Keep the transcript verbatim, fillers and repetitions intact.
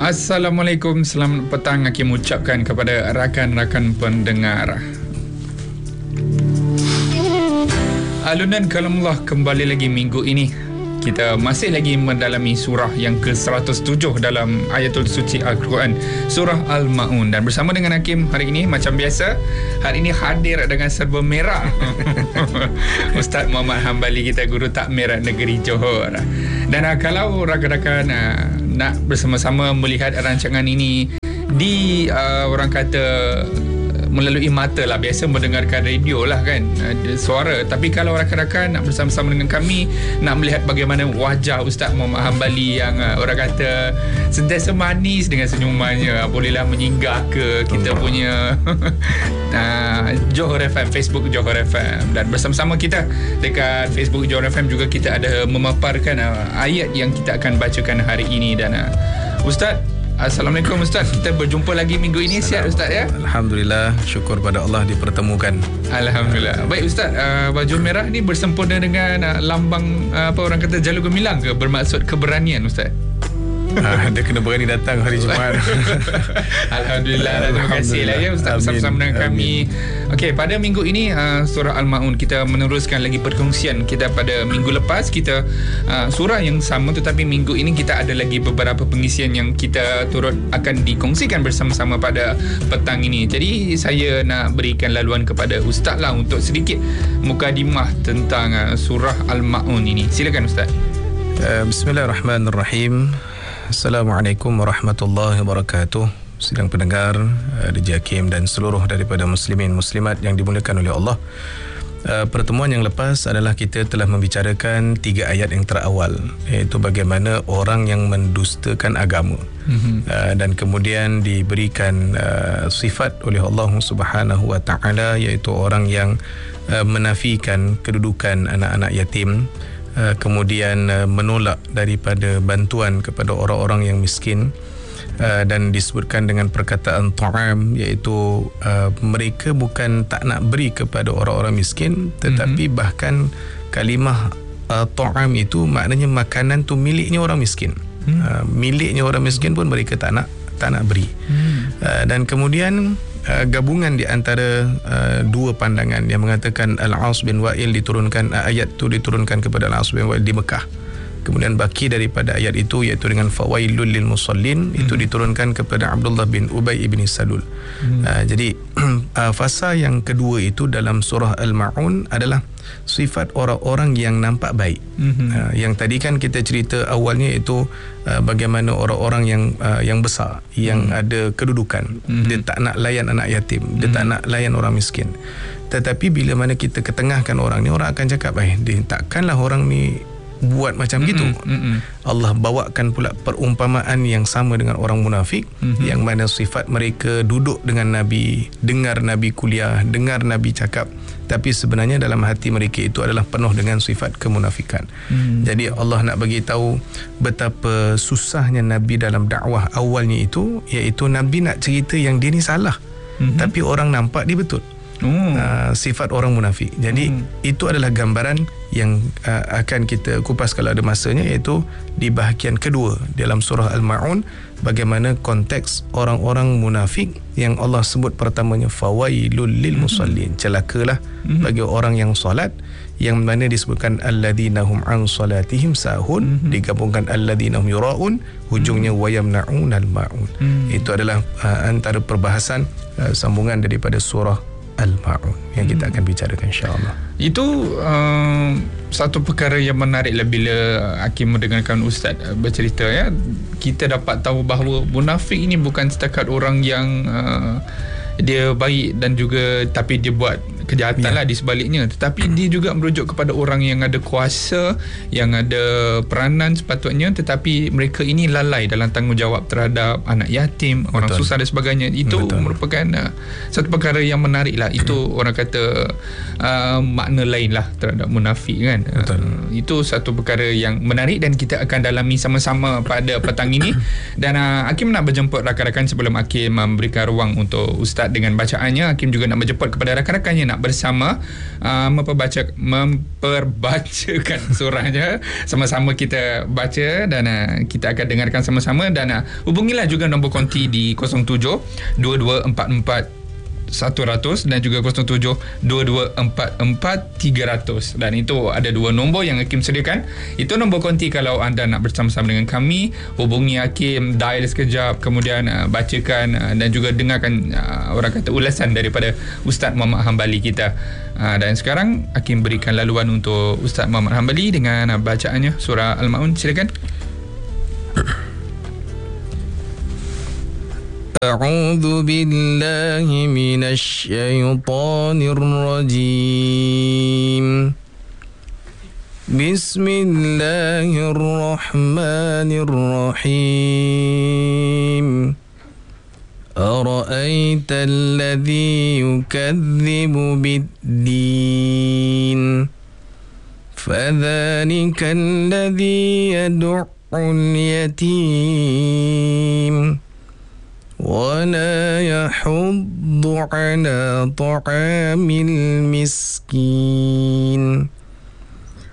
Assalamualaikum, selamat petang. Hakim ucapkan kepada rakan-rakan pendengar. Alunan Kalamullah kembali lagi minggu ini. Kita masih lagi mendalami surah yang ke seratus tujuh dalam ayatul suci Al-Quran, surah Al-Ma'un. Dan bersama dengan Hakim hari ini, macam biasa, hari ini hadir dengan serba merah Ustaz Muhammad Hambali kita, Guru Takmir Negeri Johor. Dan uh, kalau rakan-rakan uh, nak bersama-sama melihat rancangan ini di uh, orang kata melalui mata lah, biasa mendengarkan radio lah kan, ada suara. Tapi kalau rakan-rakan nak bersama-sama dengan kami, nak melihat bagaimana wajah Ustaz Muhammad Hambali yang uh, orang kata sentiasa manis dengan senyumannya, bolehlah menyinggah ke kita oh. punya uh, Johor F M, Facebook Johor F M. Dan bersama-sama kita dekat Facebook Johor F M juga kita ada memaparkan uh, ayat yang kita akan bacakan hari ini. Dan uh, Ustaz, Assalamualaikum Ustaz, kita berjumpa lagi minggu ini. Sihat Ustaz ya? Alhamdulillah, syukur pada Allah dipertemukan. Alhamdulillah. Baik Ustaz, uh, baju merah ni bersempena dengan uh, lambang uh, apa orang kata Jalur Gemilang ke, bermaksud keberanian Ustaz? Ah, dia kena berani datang hari Jumaat. Alhamdulillah, terima kasih lah ya Ustaz bersama-sama dengan kami. Okey, pada minggu ini uh, surah Al-Ma'un, kita meneruskan lagi perkongsian kita pada minggu lepas. Kita uh, surah yang sama, tetapi minggu ini kita ada lagi beberapa pengisian yang kita turut akan dikongsikan bersama-sama pada petang ini. Jadi saya nak berikan laluan kepada Ustaz lah untuk sedikit mukadimah tentang uh, surah Al-Ma'un ini. Silakan Ustaz. uh, Bismillahirrahmanirrahim. Assalamualaikum warahmatullahi wabarakatuh. Sidang pendengar, D J Hakim dan seluruh daripada muslimin muslimat yang dimuliakan oleh Allah. Uh, pertemuan yang lepas adalah kita telah membicarakan tiga ayat yang terawal, iaitu bagaimana orang yang mendustakan agama mm-hmm. uh, dan kemudian diberikan uh, sifat oleh Allah Subhanahu wa taala, iaitu orang yang uh, menafikan kedudukan anak-anak yatim, Uh, kemudian uh, menolak daripada bantuan kepada orang-orang yang miskin, uh, dan disebutkan dengan perkataan ta'am, iaitu uh, mereka bukan tak nak beri kepada orang-orang miskin, tetapi mm-hmm. bahkan kalimah uh, ta'am itu maknanya makanan tu miliknya orang miskin. mm. uh, miliknya orang miskin pun mereka tak nak tak nak beri. mm. uh, dan kemudian Uh, gabungan di antara uh, dua pandangan yang mengatakan Al-As bin Wa'il diturunkan, uh, ayat itu diturunkan kepada Al-As bin Wa'il di Mekah. Kemudian baki daripada ayat itu, iaitu dengan fawailul lil musallin, hmm. itu diturunkan kepada Abdullah bin Ubay ibn Salul. hmm. uh, Jadi uh, fasa yang kedua itu dalam surah Al-Ma'un adalah sifat orang-orang yang nampak baik. hmm. uh, Yang tadi kan kita cerita awalnya itu uh, bagaimana orang-orang yang uh, yang besar, yang hmm. ada kedudukan. hmm. Dia tak nak layan anak yatim, dia hmm. tak nak layan orang miskin. Tetapi bila mana kita ketengahkan orang ni, orang akan cakap, eh, dia takkanlah orang ni buat macam mm-hmm. gitu. mm-hmm. Allah bawakan pula perumpamaan yang sama dengan orang munafik, mm-hmm. yang mana sifat mereka duduk dengan Nabi, dengar Nabi kuliah, dengar Nabi cakap, tapi sebenarnya dalam hati mereka itu adalah penuh dengan sifat kemunafikan. mm. Jadi Allah nak bagi tahu betapa susahnya Nabi dalam dakwah awalnya itu, iaitu Nabi nak cerita yang dia ni salah, mm-hmm. tapi orang nampak dia betul. Oh. Uh, sifat orang munafik. Jadi hmm. itu adalah gambaran yang uh, akan kita kupas kalau ada masanya, iaitu di bahagian kedua dalam surah Al-Ma'un, bagaimana konteks orang-orang munafik yang Allah sebut pertamanya fawailul lil musallin, hmm. celakalah hmm. bagi orang yang solat, yang mana disebutkan alladzina hum an salatihim sahun, hmm. digabungkan alladzina hum yura'un, hujungnya hmm. wayamna'unal ma'un. hmm. Itu adalah uh, antara perbahasan uh, sambungan daripada surah Al-Ma'un yang kita akan bicarakan, insya-Allah. Itu uh, satu perkara yang menarik lah bila Hakim mendengarkan Ustaz bercerita ya. Kita dapat tahu bahawa munafik ini bukan setakat orang yang uh, dia baik dan juga tapi dia buat kejahatan ya. lah di sebaliknya, tetapi dia juga merujuk kepada orang yang ada kuasa, yang ada peranan sepatutnya, tetapi mereka ini lalai dalam tanggungjawab terhadap anak yatim, Betul. orang susah dan sebagainya. Itu Betul. merupakan uh, satu perkara yang menarik lah. Itu orang kata uh, makna lain lah terhadap munafik kan. Uh, itu satu perkara yang menarik dan kita akan dalami sama-sama pada petang ini. Dan uh, Hakim nak berjemput rakan-rakan sebelum Hakim memberikan ruang untuk Ustaz dengan bacaannya. Hakim juga nak berjemput kepada rakan-rakannya nak nak bersama uh, memperbaca memperbacakan surahnya. Sama-sama kita baca dan uh, kita akan dengarkan sama-sama. Dan uh, hubungilah juga nombor konti di kosong tujuh dua dua empat empat seratus dan juga kosong tujuh dua dua empat empat tiga kosong kosong. Dan itu ada dua nombor yang Hakim sediakan. Itu nombor konti kalau anda nak bersama-sama dengan kami. Hubungi Hakim, dial sekejap, kemudian uh, bacakan uh, dan juga dengarkan uh, orang kata ulasan daripada Ustaz Muhammad Hambali kita. uh, Dan sekarang Hakim berikan laluan untuk Ustaz Muhammad Hambali dengan uh, bacaannya surah Al-Ma'un. Silakan. أعوذ بالله من الشيطان الرجيم بسم الله الرحمن الرحيم أرأيت الذي يكذب بالدين فذلك الذي يدع اليتيم ولا يحض على طعام المسكين